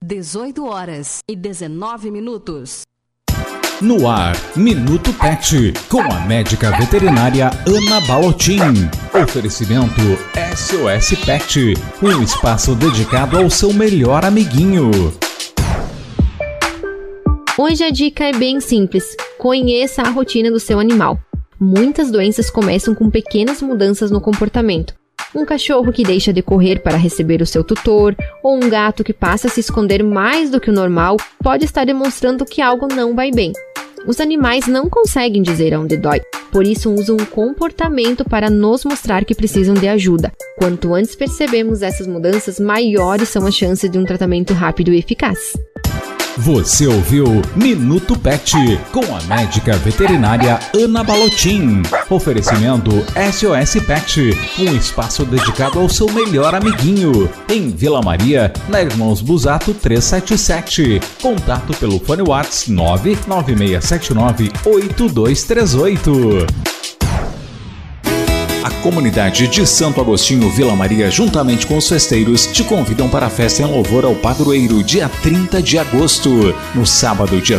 18h19. No ar, Minuto Pet, com a médica veterinária Ana Balottin. Oferecimento SOS Pet, um espaço dedicado ao seu melhor amiguinho. Hoje a dica é bem simples. Conheça a rotina do seu animal. Muitas doenças começam com pequenas mudanças no comportamento. Um cachorro que deixa de correr para receber o seu tutor, ou um gato que passa a se esconder mais do que o normal, pode estar demonstrando que algo não vai bem. Os animais não conseguem dizer onde dói, por isso usam um comportamento para nos mostrar que precisam de ajuda. Quanto antes percebemos essas mudanças, maiores são as chances de um tratamento rápido e eficaz. Você ouviu Minuto Pet, com a médica veterinária Ana Balottin. Oferecimento SOS Pet, um espaço dedicado ao seu melhor amiguinho. Em Vila Maria, na Irmãos Busato 377. Contato pelo fone WhatsApp 996798238. A comunidade de Santo Agostinho Vila Maria, juntamente com os festeiros, te convidam para a festa em louvor ao padroeiro, dia 30 de agosto. No sábado, dia